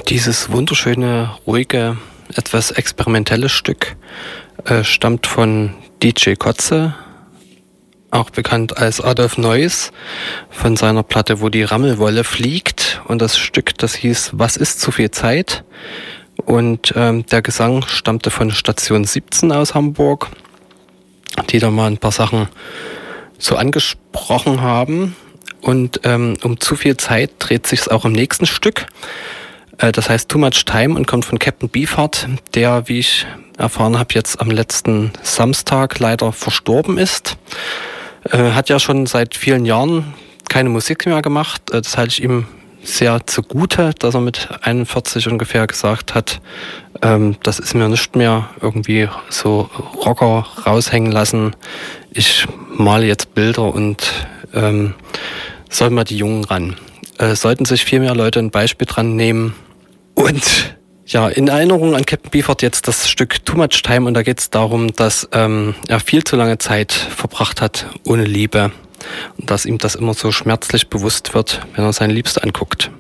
Dieses wunderschöne, ruhige, etwas experimentelle Stück stammt von DJ Kotze, auch bekannt als Adolf Neuss, von seiner Platte Wo die Rammelwolle fliegt. Und das Stück, das hieß Was ist zu viel Zeit? Und der Gesang stammte von Station 17 aus Hamburg, die da mal ein paar Sachen so angesprochen haben. Und um zu viel Zeit dreht sich es auch im nächsten Stück. Das heißt Too Much Time und kommt von Captain Beefheart, der, wie ich erfahren habe, jetzt am letzten Samstag leider verstorben ist. Hat ja schon seit vielen Jahren keine Musik mehr gemacht. Das halte ich ihm sehr zugute, dass er mit 41 ungefähr gesagt hat, das ist mir nicht mehr irgendwie so Rocker raushängen lassen. Ich male jetzt Bilder und soll mal die Jungen ran. Sollten sich viel mehr Leute ein Beispiel dran nehmen. Und ja, in Erinnerung an Captain Beefheart jetzt das Stück Too Much Time, und da geht es darum, dass er viel zu lange Zeit verbracht hat ohne Liebe und dass ihm das immer so schmerzlich bewusst wird, wenn er seine Liebste anguckt.